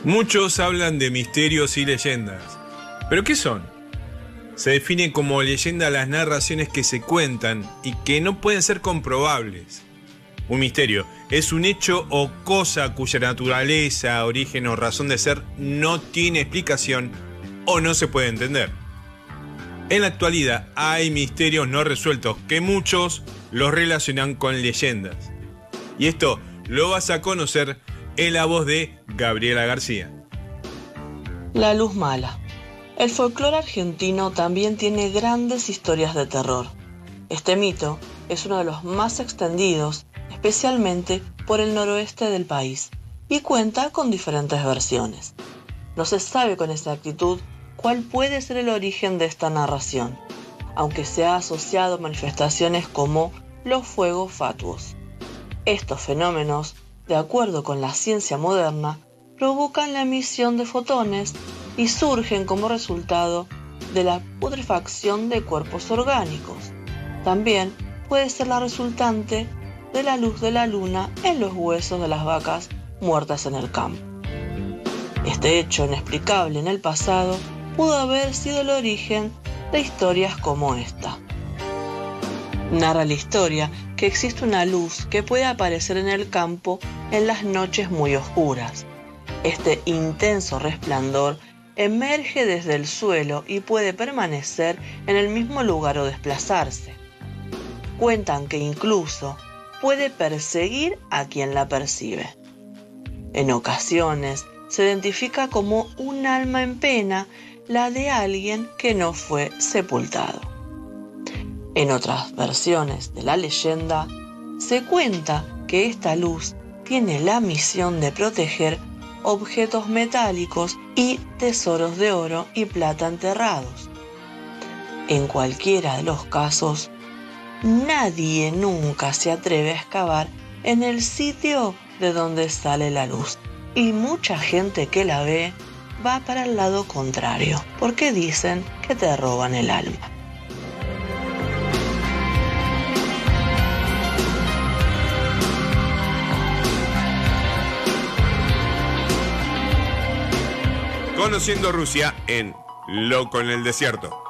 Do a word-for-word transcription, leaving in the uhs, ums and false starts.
Muchos hablan de misterios y leyendas. ¿Pero qué son? Se definen como leyenda las narraciones que se cuentan y que no pueden ser comprobables. Un misterio es un hecho o cosa cuya naturaleza, origen o razón de ser no tiene explicación o no se puede entender. En la actualidad hay misterios no resueltos que muchos los relacionan con leyendas. Y esto lo vas a conocer en la voz de Gabriela García. La luz mala. El folclore argentino también tiene grandes historias de terror. Este mito es uno de los más extendidos, especialmente por el noroeste del país, y cuenta con diferentes versiones. No se sabe con exactitud cuál puede ser el origen de esta narración, aunque se ha asociado a manifestaciones como los fuegos fatuos. Estos fenómenos, de acuerdo con la ciencia moderna, provocan la emisión de fotones y surgen como resultado de la putrefacción de cuerpos orgánicos. También puede ser la resultante de la luz de la luna en los huesos de las vacas muertas en el campo. Este hecho inexplicable en el pasado pudo haber sido el origen de historias como esta. Narra la historia que existe una luz que puede aparecer en el campo en las noches muy oscuras. Este intenso resplandor emerge desde el suelo y puede permanecer en el mismo lugar o desplazarse. Cuentan que incluso puede perseguir a quien la percibe. En ocasiones se identifica como un alma en pena, la de alguien que no fue sepultado. En otras versiones de la leyenda, se cuenta que esta luz tiene la misión de proteger objetos metálicos y tesoros de oro y plata enterrados. En cualquiera de los casos, nadie nunca se atreve a excavar en el sitio de donde sale la luz, y mucha gente que la ve va para el lado contrario, porque dicen que te roban el alma. Conociendo Rusia en Loco en el Desierto.